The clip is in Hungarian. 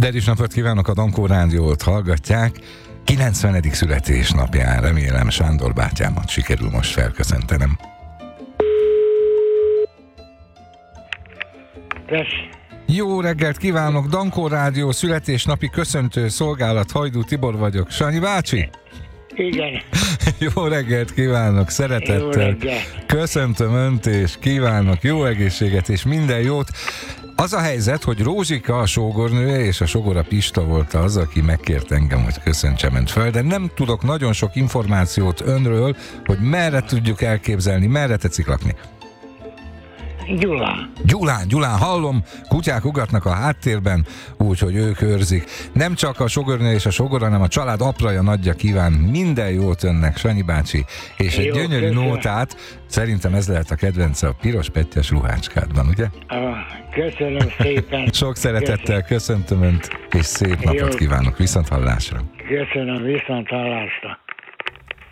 Derűs napot kívánok, a Dankó Rádiót hallgatják. 90. születésnapján, remélem Sándor bátyámat sikerül most felköszöntenem. Jó reggelt kívánok, Dankó Rádió születésnapi köszöntő szolgálat, Hajdú Tibor vagyok. Sanyi bácsi? Igen. Jó reggelt kívánok, szeretettel köszöntöm Önt, és kívánok jó egészséget és minden jót. Az a helyzet, hogy Rózsika, a sógornője, és a sógora Pista volt az, aki megkért engem, hogy köszöntsem Önt fel, de nem tudok nagyon sok információt Önről, hogy merre tudjuk elképzelni, merre tetszik lakni. Gyulán, hallom, kutyák ugatnak a háttérben, úgyhogy ők őrzik. Nem csak a sógornő és a sógora, hanem a család apraja nagyja kíván minden jót Önnek, Sanyi bácsi, és egy gyönyörű nótát, szerintem ez lehet a kedvence a piros pettyes ruhácskádban, ugye? Köszönöm szépen. Sok szeretettel köszöntöm Önt, és szép napot kívánok, viszont hallásra. Köszönöm, viszont hallásra.